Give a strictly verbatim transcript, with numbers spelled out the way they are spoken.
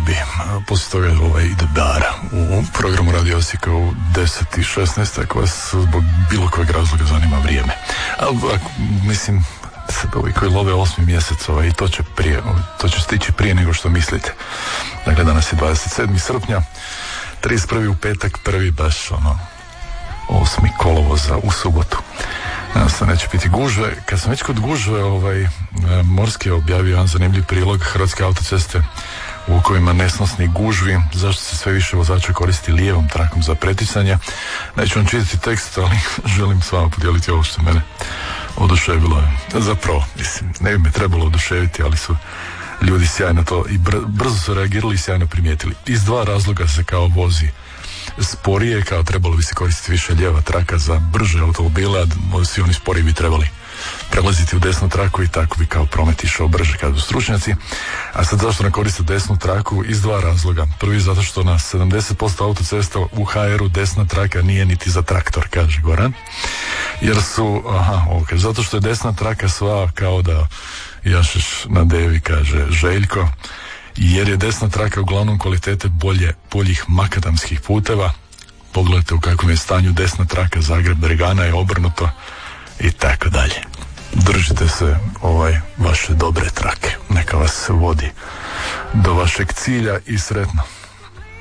Zagrebi. Poslije toga ovaj ide Bar u programu Radio Osijeka u deset i šesnaest, ako vas zbog bilo kojeg razloga zanima vrijeme. Ali mislim, sad ovi koji love osmi mjesec, ovaj, to će prije, to će stići prije nego što mislite. Dakle, danas je dvadeset sedmi srpnja, trideset prvi u petak, prvi baš ono osmi kolovoza u subotu. Nadam se neće biti gužve. Kad sam već kod gužve, ovaj, Morski je objavio jedan zanimljiv prilog Hrvatske autoceste u kojima nesnosni gužvi, zašto se sve više vozača koristi lijevom trakom za preticanje. Neću vam čitati tekst, ali želim s vama podijeliti ovo što mene oduševilo. Zapravo, mislim, ne bi me trebalo oduševiti, ali su ljudi sjajno to i br- brzo su reagirali i sjajno primijetili. Iz dva razloga se kao vozi sporije, kao trebalo bi se koristiti više lijeva traka za brže automobile, a svi oni sporiji bi trebali prelaziti u desnu traku i tako bi kao promet išao brže kada su stručnjaci. A sad zašto ne koriste desnu traku? Iz dva razloga. Prvi zato što na sedamdeset posto autocesta u ha eru desna traka nije niti za traktor, kaže Goran. Jer su, aha, ok, zato što je desna traka sva kao da jašeš na devi, kaže Željko. Jer je desna traka uglavnom kvalitete bolje boljih makadamskih puteva. Pogledajte u kakvom je stanju desna traka Zagreb-Bregana je obrnuto i tako dalje. Držite se ovaj vaše dobre trake. Neka vas vodi do vašeg cilja i sretno.